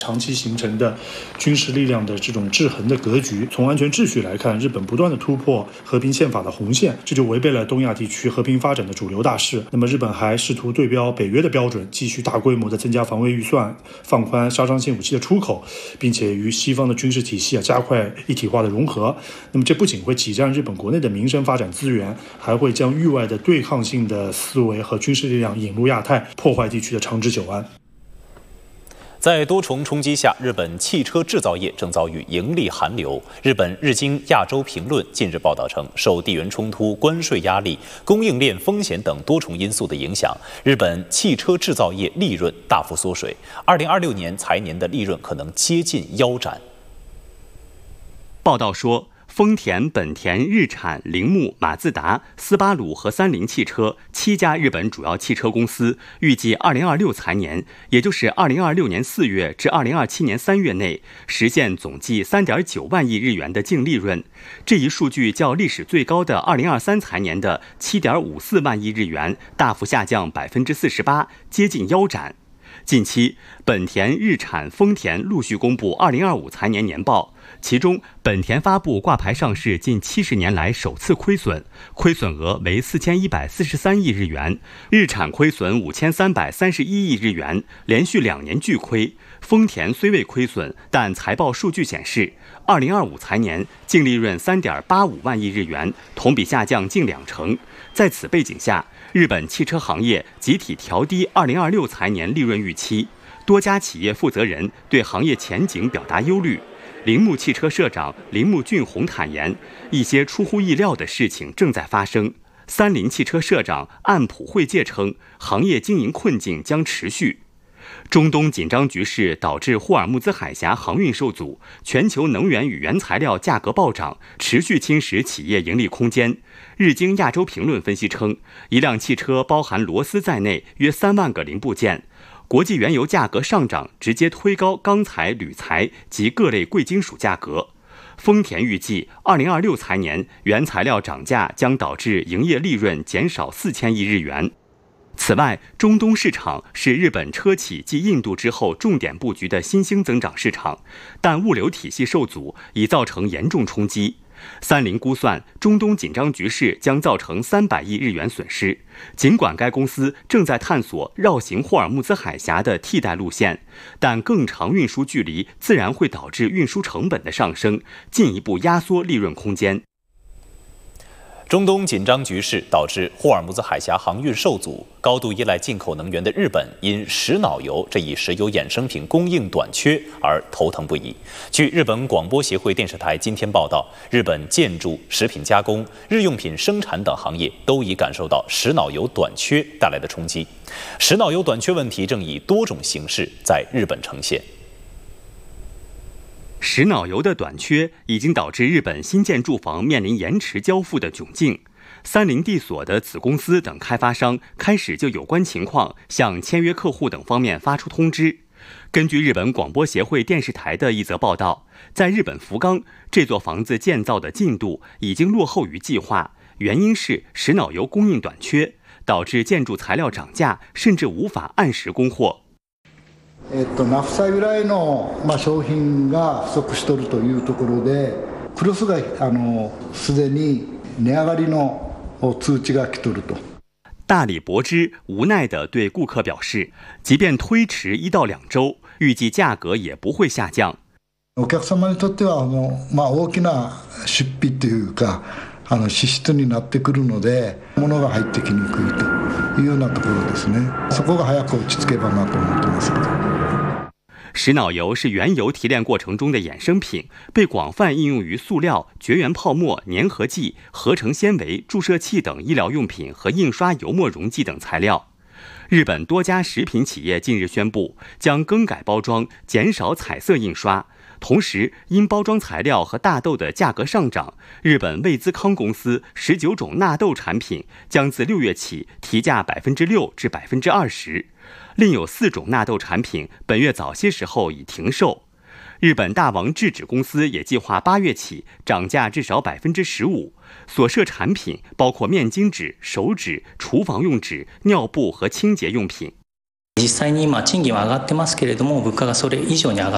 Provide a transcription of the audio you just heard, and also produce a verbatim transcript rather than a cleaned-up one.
长期形成的军事力量的这种制衡的格局。从安全秩序来看，日本不断的突破和平宪法的红线，这就违背了东亚地区和平发展的主流大势。那么日本还试图对标北约的标准，继续大规模的增加防卫预算，放宽杀伤性武器的出口，并且与西方的军事体系啊加快一体化的融合。那么这不仅会挤占日本国内的民生发展资源，还会将域外的对抗性的思维和军事力量引入亚太，破坏地区的长治久安。 在多重冲击下，日本汽车制造业正遭遇盈利寒流。日本日经亚洲评论近日报道称，受地缘冲突、关税压力、供应链风险等多重因素的影响，日本汽车制造业利润大幅缩水，二零二六年财年的利润可能接近腰斩。 报道说，丰田、本田、日产、铃木、马自达、斯巴鲁和三菱汽车七家日本主要汽车公司预计二零二六财年，也就是二零二六年四月至二零二七年三月内，实现总计三点九万亿日元的净利润。这一数据较历史最高的二零二三财年的七点五四万亿日元大幅下降百分之四十八，接近腰斩。近期，本田、日产、丰田陆续公布二零二五财年年报，其中本田发布挂牌上市近七十年来首次亏损，亏损额为四千一百四十三亿日元；日产亏损五千三百三十一亿日元，连续两年巨亏。丰田虽未亏损，但财报数据显示，二零二五财年净利润三点八五万亿日元，同比下降近两成。在此背景下，日本汽车行业集体调低二零二六财年利润预期，多家企业负责人对行业前景表达忧虑。铃木汽车社长铃木俊宏坦言，一些出乎意料的事情正在发生。三菱汽车社长岸普惠介称，行业经营困境将持续。中东紧张局势导致霍尔木兹海峡航运受阻，全球能源与原材料价格暴涨，持续侵蚀企业盈利空间。日经亚洲评论分析称，一辆汽车包含螺丝在内约三万个零部件。国际原油价格上涨，直接推高钢材、铝材及各类贵金属价格。丰田预计，二零二六财年原材料涨价将导致营业利润减少四千亿日元。此外，中东市场是日本车企继印度之后重点布局的新兴增长市场，但物流体系受阻已造成严重冲击。三菱估算，中东紧张局势将造成三百亿日元损失。尽管该公司正在探索绕行霍尔木兹海峡的替代路线，但更长运输距离自然会导致运输成本的上升，进一步压缩利润空间。 中东紧张局势导致霍尔木兹海峡航运受阻，高度依赖进口能源的日本因石脑油这一石油衍生品供应短缺而头疼不已。据日本广播协会电视台今天报道，日本建筑、食品加工、日用品生产等行业都已感受到石脑油短缺带来的冲击。石脑油短缺问题正以多种形式在日本呈现。 石脑油的短缺已经导致日本新建住房面临延迟交付的窘境。三菱地所的子公司等开发商开始就有关情况向签约客户等方面发出通知。根据日本广播协会电视台的一则报道，在日本福冈，这座房子建造的进度已经落后于计划，原因是石脑油供应短缺，导致建筑材料涨价，甚至无法按時供貨。 えっと、ナフサ由来の、まあ、商品が不足しとるというところで、クロスがあのすでに値上がりの通知が来とると。 大理博之无奈地对顾客表示，即便推迟一到两周，预计价格也不会下降。 お客様にとってはあの、まあ、大きな出費というか、あの支出になってくるので、物が入ってきにくいというようなところですね。そこが早く落ち着けばなと思ってます。 石脑油是原油提炼过程中的衍生品，被广泛应用于塑料、绝缘泡沫、粘合剂、合成纤维、注射器等医疗用品和印刷油墨溶剂等材料。日本多家食品企业近日宣布将更改包装，减少彩色印刷。同时，因包装材料和大豆的价格上涨，日本味滋康公司十九种纳豆产品将自六月起提价百分之六至百分之二十。另有四种纳豆产品本月早些时候已停售。日本大王制纸公司也计划八月起涨价至少百分之十五。所涉产品包括面巾纸、手纸、厨房用纸、尿布和清洁用品。 実際に今賃金は上がってますけれども、物価がそれ以上に上が